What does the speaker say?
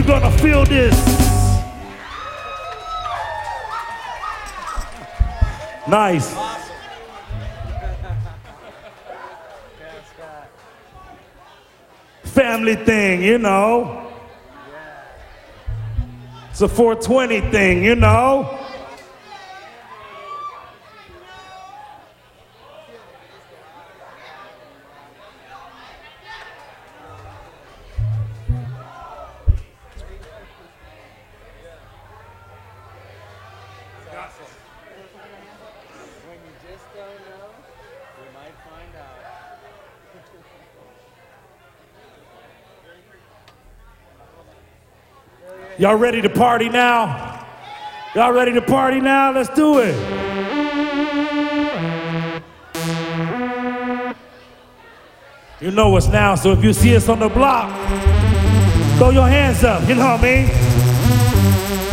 gonna feel this. Nice. Family thing, you know. It's a 420 thing, you know. Y'all ready to party now? Y'all ready to party now? Let's do it. You know us now, so if you see us on the block, throw your hands up, you know what I mean?